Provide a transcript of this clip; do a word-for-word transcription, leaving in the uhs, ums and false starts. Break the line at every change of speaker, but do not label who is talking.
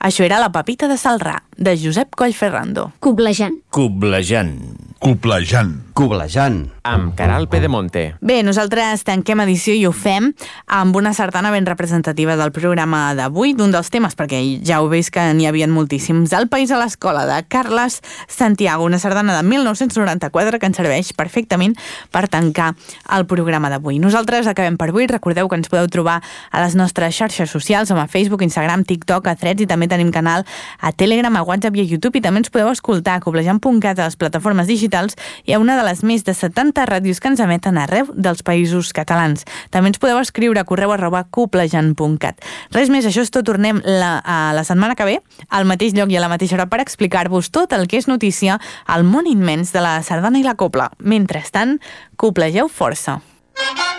Això era La Pepita de Celrà, de Josep Collferrando.
Coblejant.
Coblejant.
Coblejant.
Coblejant.
Amb Caral Pedemonte.
Bé, nosaltres tanquem edició i ho fem amb una sardana ben representativa del programa d'avui, d'un dels temes, perquè ja ho veus que n'hi havia moltíssims. El País a l'escola, de Carles Santiago, una sardana de mil nou-cents noranta-quatre que ens serveix perfectament per tancar el programa d'avui. Nosaltres acabem per avui. Recordeu que ens podeu trobar a les nostres xarxes socials, com a Facebook, Instagram, TikTok, a Threads, i també tenim canal a Telegram, a WhatsApp i a YouTube, i també ens podeu escoltar a coblejant punt cat a les plataformes digitals i a una de les més de setanta ràdios que ens emeten arreu dels països catalans. També ens podeu escriure a correu arroba coblejant punt cat. Res més, això és tot. Tornem la, a la setmana que ve, al mateix lloc i a la mateixa hora, per explicar-vos tot el que és notícia al món immens de la sardana i la copla. Mentrestant, coplegeu força.